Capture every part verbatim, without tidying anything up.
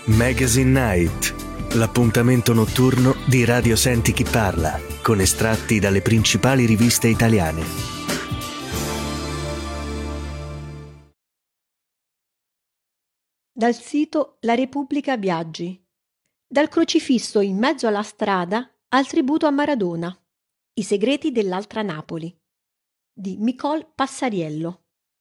Magazine Night, l'appuntamento notturno di Radio Senti Chi Parla, con estratti dalle principali riviste italiane. Dal sito La Repubblica Viaggi. Dal crocifisso in mezzo alla strada al tributo a Maradona. I segreti dell'altra Napoli. Di Micol Passariello.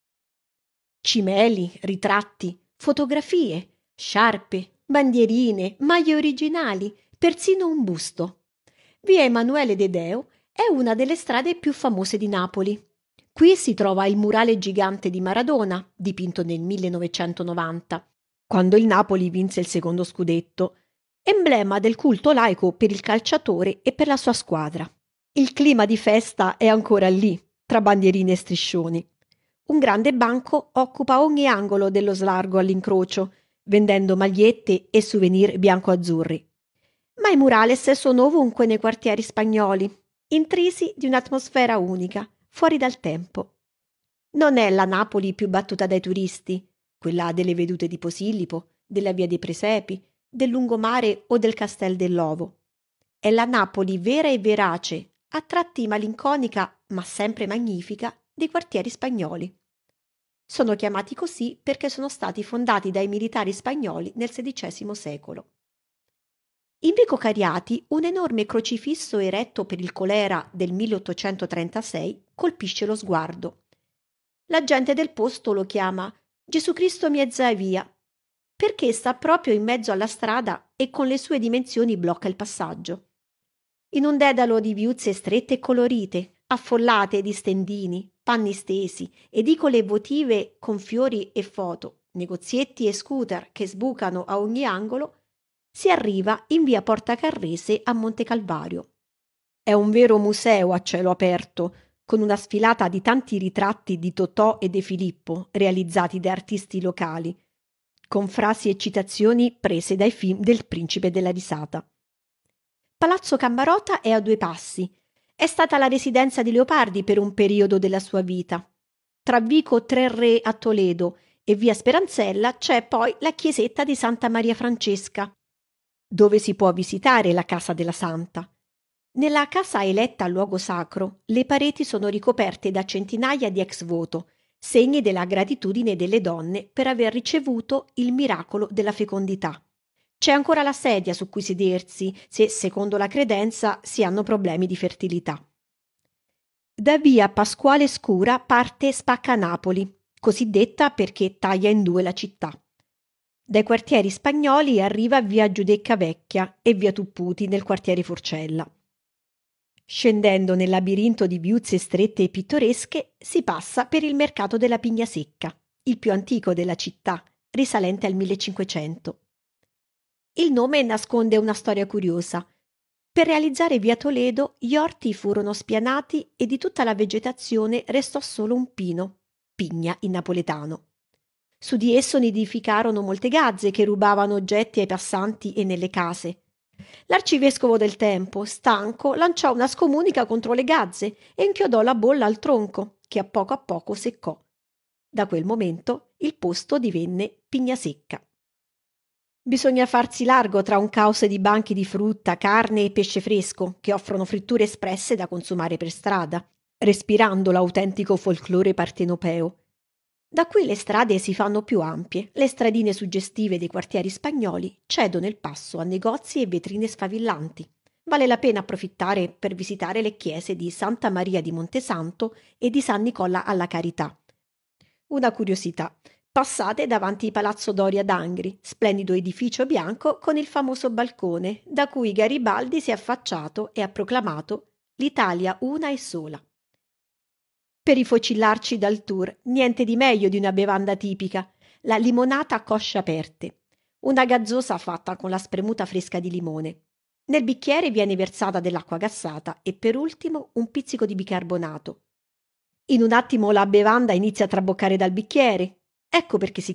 Cimeli, ritratti, fotografie, sciarpe, bandierine, maglie originali, persino un busto. Via Emanuele Dedeo è una delle strade più famose di Napoli. Qui si trova il murale gigante di Maradona, dipinto nel millenovecentonovanta, quando il Napoli vinse il secondo scudetto, emblema del culto laico per il calciatore e per la sua squadra. Il clima di festa è ancora lì, tra bandierine e striscioni. Un grande banco occupa ogni angolo dello slargo all'incrocio, vendendo magliette e souvenir bianco-azzurri. Ma i murales sono ovunque nei quartieri spagnoli, intrisi di un'atmosfera unica, fuori dal tempo. Non è la Napoli più battuta dai turisti, quella delle vedute di Posillipo, della Via dei Presepi, del lungomare o del Castel dell'Ovo. È la Napoli vera e verace, a tratti malinconica ma sempre magnifica, dei quartieri spagnoli. Sono chiamati così perché sono stati fondati dai militari spagnoli nel sedicesimo secolo. In Vico Cariati un enorme crocifisso eretto per il colera del milleottocentotrentasei colpisce lo sguardo. La gente del posto lo chiama Gesù Cristo mezza via, perché sta proprio in mezzo alla strada e con le sue dimensioni blocca il passaggio. In un dedalo di viuzze strette e colorite, affollate di stendini, panni stesi, edicole votive con fiori e foto, negozietti e scooter che sbucano a ogni angolo, si arriva in via Porta Carrese a Monte Calvario. È un vero museo a cielo aperto, con una sfilata di tanti ritratti di Totò e De Filippo realizzati da artisti locali, con frasi e citazioni prese dai film del Principe della Risata. Palazzo Cammarota è a due passi. È stata la residenza di Leopardi per un periodo della sua vita. Tra Vico Tre Re a Toledo e via Speranzella c'è poi la chiesetta di Santa Maria Francesca, dove si può visitare la casa della Santa. Nella casa eletta luogo sacro, le pareti sono ricoperte da centinaia di ex voto, segni della gratitudine delle donne per aver ricevuto il miracolo della fecondità. C'è ancora la sedia su cui sedersi se, secondo la credenza, si hanno problemi di fertilità. Da via Pasquale Scura parte Spacca Napoli, cosiddetta perché taglia in due la città. Dai quartieri spagnoli arriva via Giudecca Vecchia e via Tupputi nel quartiere Forcella. Scendendo nel labirinto di viuzze strette e pittoresche si passa per il mercato della Pigna Secca, il più antico della città, risalente al millecinquecento. Il nome nasconde una storia curiosa. Per realizzare via Toledo gli orti furono spianati e di tutta la vegetazione restò solo un pino, pigna in napoletano. Su di esso nidificarono molte gazze che rubavano oggetti ai passanti e nelle case. L'arcivescovo del tempo, stanco, lanciò una scomunica contro le gazze e inchiodò la bolla al tronco, che a poco a poco seccò. Da quel momento il posto divenne Pigna Secca. Bisogna farsi largo tra un caos di banchi di frutta, carne e pesce fresco che offrono fritture espresse da consumare per strada, respirando l'autentico folklore partenopeo. Da qui le strade si fanno più ampie, le stradine suggestive dei quartieri spagnoli cedono il passo a negozi e vetrine sfavillanti. Vale la pena approfittare per visitare le chiese di Santa Maria di Montesanto e di San Nicola alla Carità. Una curiosità: passate davanti Palazzo Doria d'Angri, splendido edificio bianco con il famoso balcone da cui Garibaldi si è affacciato e ha proclamato «L'Italia una e sola». Per rifocillarci dal tour, niente di meglio di una bevanda tipica, la limonata a cosce aperte, una gazzosa fatta con la spremuta fresca di limone. Nel bicchiere viene versata dell'acqua gassata e per ultimo un pizzico di bicarbonato. In un attimo la bevanda inizia a traboccare dal bicchiere. Ecco perché si